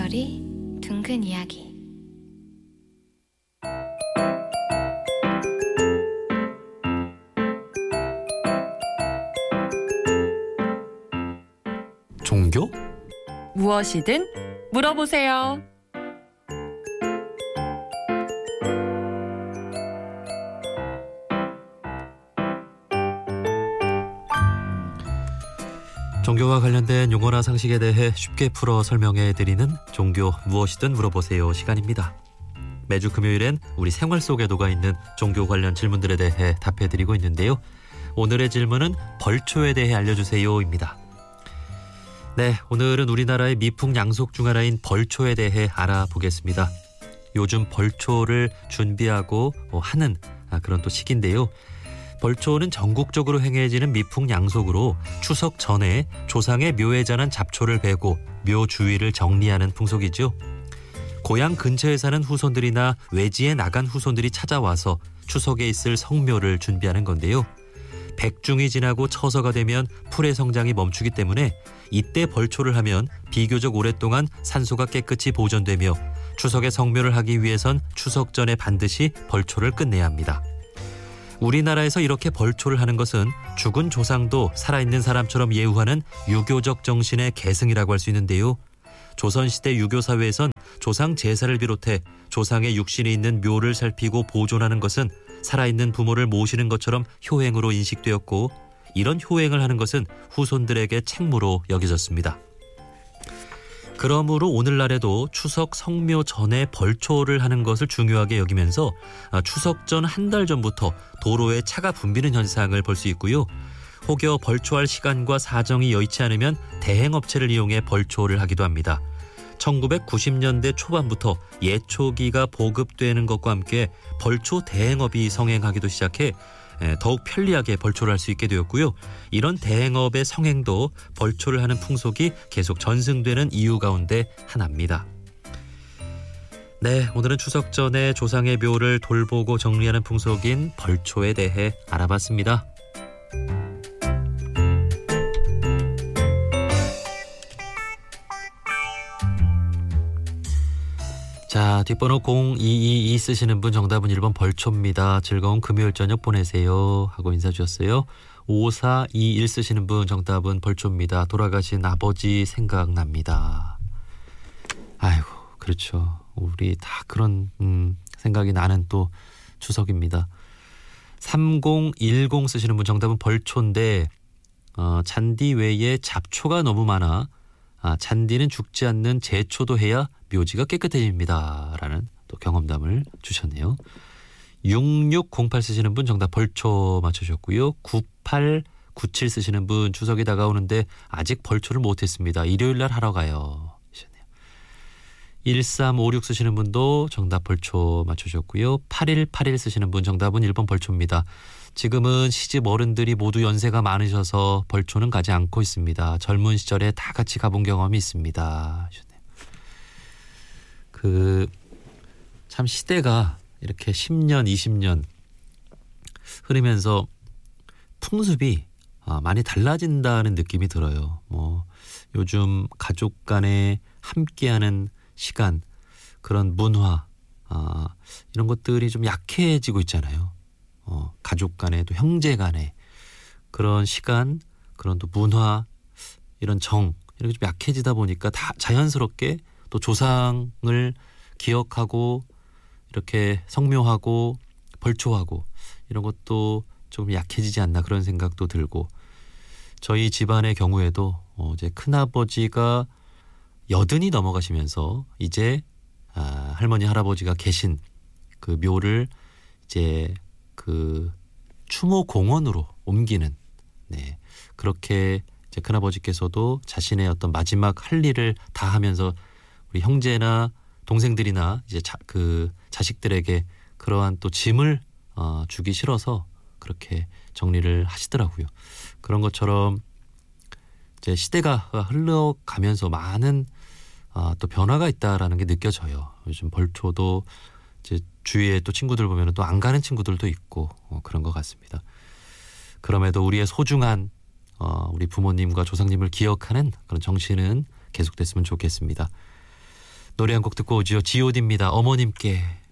스토리 둥근 이야기. 종교? 무엇이든 물어보세요. 종교와 관련된 용어나 상식에 대해 쉽게 풀어 설명해드리는 종교 무엇이든 물어보세요 시간입니다. 매주 금요일엔 우리 생활 속에 녹아있는 종교 관련 질문들에 대해 답해드리고 있는데요. 오늘의 질문은 벌초에 대해 알려주세요입니다. 네, 오늘은 우리나라의 미풍양속 중 하나인 벌초에 대해 알아보겠습니다. 요즘 벌초를 준비하고 하는 그런 또 시기인데요. 벌초는 전국적으로 행해지는 미풍양속으로 추석 전에 조상의 묘에 관한 잡초를 베고 묘 주위를 정리하는 풍속이죠. 고향 근처에 사는 후손들이나 외지에 나간 후손들이 찾아와서 추석에 있을 성묘를 준비하는 건데요. 백중이 지나고 처서가 되면 풀의 성장이 멈추기 때문에 이때 벌초를 하면 비교적 오랫동안 산소가 깨끗이 보존되며 추석에 성묘를 하기 위해선 추석 전에 반드시 벌초를 끝내야 합니다. 우리나라에서 이렇게 벌초를 하는 것은 죽은 조상도 살아있는 사람처럼 예우하는 유교적 정신의 계승이라고 할 수 있는데요. 조선시대 유교사회에선 조상 제사를 비롯해 조상의 육신이 있는 묘를 살피고 보존하는 것은 살아있는 부모를 모시는 것처럼 효행으로 인식되었고, 이런 효행을 하는 것은 후손들에게 책무로 여겨졌습니다. 그러므로 오늘날에도 추석 성묘 전에 벌초를 하는 것을 중요하게 여기면서 추석 전 한 달 전부터 도로에 차가 붐비는 현상을 볼 수 있고요. 혹여 벌초할 시간과 사정이 여의치 않으면 대행업체를 이용해 벌초를 하기도 합니다. 1990년대 초반부터 예초기가 보급되는 것과 함께 벌초 대행업이 성행하기도 시작해 더욱 편리하게 벌초를 할 수 있게 되었고요. 이런 대행업의 성행도 벌초를 하는 풍속이 계속 전승되는 이유 가운데 하나입니다. 네, 오늘은 추석 전에 조상의 묘를 돌보고 정리하는 풍속인 벌초에 대해 알아봤습니다. 자, 뒷번호 0222 쓰시는 분 정답은 1번 벌초입니다. 즐거운 금요일 저녁 보내세요 하고 인사 주셨어요. 5421 쓰시는 분 정답은 벌초입니다. 돌아가신 아버지 생각납니다. 아이고, 그렇죠. 우리 다 그런 생각이 나는 또 추석입니다. 3010 쓰시는 분 정답은 벌초인데 잔디 외에 잡초가 너무 많아 잔디는 죽지 않는 제초도 해야 묘지가 깨끗해집니다 라는 또 경험담을 주셨네요. 6608 쓰시는 분 정답 벌초 맞춰주셨고요. 9897 쓰시는 분 추석이 다가오는데 아직 벌초를 못했습니다. 일요일날 하러 가요. 1356 쓰시는 분도 정답 벌초 맞춰주셨고요. 8181 쓰시는 분 정답은 1번 벌초입니다. 지금은 시집 어른들이 모두 연세가 많으셔서 벌초는 가지 않고 있습니다. 젊은 시절에 다 같이 가본 경험이 있습니다. 참 시대가 이렇게 10년, 20년 흐르면서 풍습이 많이 달라진다는 느낌이 들어요. 요즘 가족 간에 함께하는 시간, 그런 문화, 이런 것들이 좀 약해지고 있잖아요. 가족 간에 또 형제 간에 그런 시간, 그런 또 문화, 이런 정, 이렇게 좀 약해지다 보니까 다 자연스럽게 또 조상을 기억하고 이렇게 성묘하고 벌초하고 이런 것도 좀 약해지지 않나 그런 생각도 들고, 저희 집안의 경우에도 이제 큰아버지가 80이 넘어가시면서 이제 할머니 할아버지가 계신 그 묘를 이제 그 추모공원으로 옮기는, 네, 그렇게 이제 큰아버지께서도 자신의 어떤 마지막 할 일을 다 하면서 우리 형제나 동생들이나 이제 그 자식들에게 그러한 또 짐을 주기 싫어서 그렇게 정리를 하시더라고요. 그런 것처럼 이제 시대가 흘러가면서 많은 또 변화가 있다라는 게 느껴져요. 요즘 벌초도 이제 주위에 또 친구들 보면 또 안 가는 친구들도 있고 그런 것 같습니다. 그럼에도 우리의 소중한 우리 부모님과 조상님을 기억하는 그런 정신은 계속됐으면 좋겠습니다. 노래 한 곡 듣고 오죠. G.O.D입니다. 어머님께.